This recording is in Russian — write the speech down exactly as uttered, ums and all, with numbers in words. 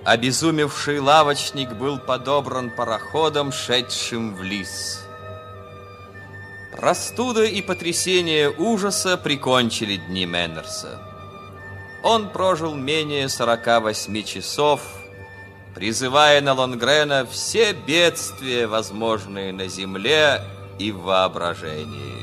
Обезумевший лавочник был подобран пароходом, шедшим в Лис. Простуда и потрясение ужаса прикончили дни Мэннерса. Он прожил менее сорока восьми часов, призывая на Лонгрена все бедствия, возможные на земле и в воображении.